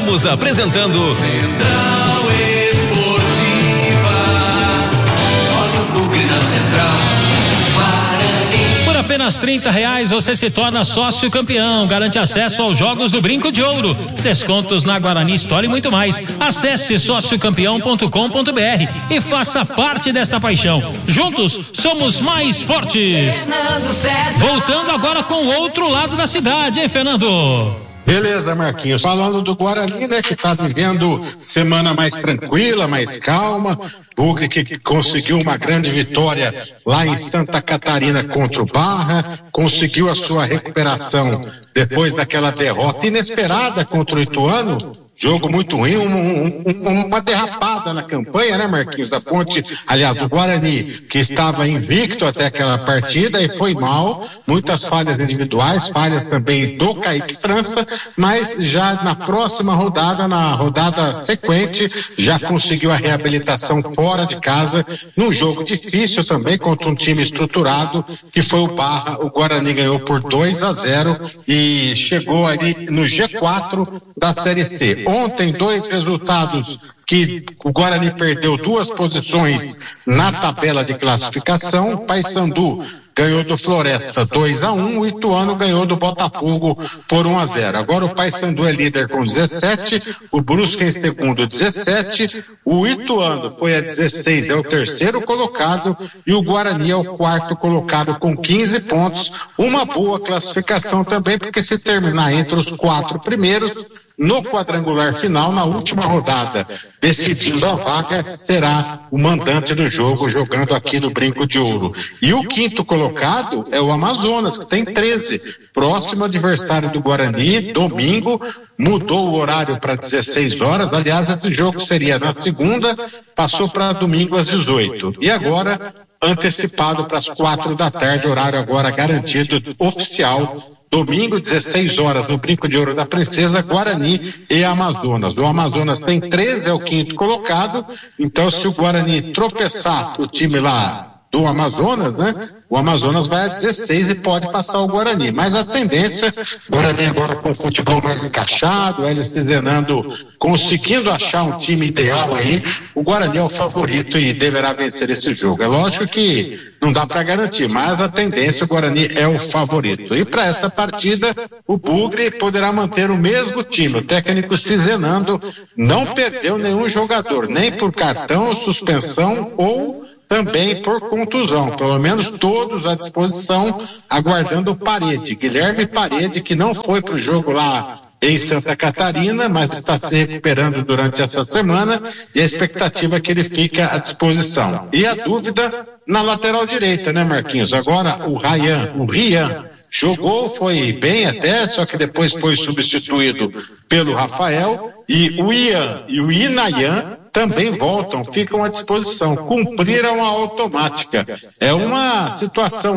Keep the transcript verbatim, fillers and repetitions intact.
Estamos apresentando Central Esportiva. Olha o Bugre na Central. Por apenas trinta reais você se torna sócio campeão, garante acesso aos jogos do Brinco de Ouro, descontos na Guarani Store e muito mais. Acesse sócio campeão ponto com ponto br e faça parte desta paixão. Juntos somos mais fortes. Voltando agora com o outro lado da cidade, hein, Fernando? Beleza, Marquinhos. Falando do Guarani, né, que está vivendo semana mais tranquila, mais calma. Bugre que conseguiu uma grande vitória lá em Santa Catarina contra o Barra, conseguiu a sua recuperação depois daquela derrota inesperada contra o Ituano. Jogo muito ruim, um, um, uma derrapada na campanha, né, Marquinhos, da Ponte, aliás, do Guarani, que estava invicto até aquela partida e foi mal, muitas falhas individuais, falhas também do Kaique França, mas já na próxima rodada, na rodada sequente, já conseguiu a reabilitação fora de casa, num jogo difícil também, contra um time estruturado, que foi o Barra. O Guarani ganhou por dois a zero e chegou ali no G quatro da Série C. Ontem, dois resultados que o Guarani perdeu duas posições na tabela de classificação. O Paysandu ganhou do Floresta dois a um, o Ituano ganhou do Botafogo por um a zero. Agora o Paysandu é líder com dezessete, o Brusque em segundo dezessete, o Ituano foi a dezesseis, é o terceiro colocado, e o Guarani é o quarto colocado com quinze pontos. Uma boa classificação também, porque se terminar entre os quatro primeiros, no quadrangular final, na última rodada, decidindo a vaga, será o mandante do jogo, jogando aqui no Brinco de Ouro. E o quinto colocado é o Amazonas, que tem treze. Próximo adversário do Guarani, domingo, mudou o horário para dezesseis horas. Aliás, esse jogo seria na segunda, passou para domingo às dezoito. E agora, antecipado para as quatro da tarde, horário agora garantido, oficial. Domingo, dezesseis horas, no Brinco de Ouro da Princesa, Guarani e Amazonas. O Amazonas tem treze, é o quinto colocado, então se o Guarani tropeçar o time lá do Amazonas, né? O Amazonas vai a dezesseis e pode passar o Guarani, mas a tendência, Guarani agora com o futebol mais encaixado, Hélio Cizenando conseguindo achar um time ideal aí, o Guarani é o favorito e deverá vencer esse jogo. É lógico que não dá para garantir, mas a tendência, o Guarani é o favorito. E para esta partida, o Bugre poderá manter o mesmo time. O técnico Cizenando não perdeu nenhum jogador, nem por cartão, suspensão ou também por contusão, pelo menos todos à disposição, aguardando o Parede, Guilherme Parede, que não foi para o jogo lá em Santa Catarina, mas está se recuperando durante essa semana, e a expectativa é que ele fique à disposição. E a dúvida na lateral direita, né, Marquinhos? Agora o Ryan, o Rian, jogou, foi bem até, só que depois foi substituído pelo Rafael, e o Ian e o Inayan também voltam, ficam à disposição, cumpriram a automática. É uma situação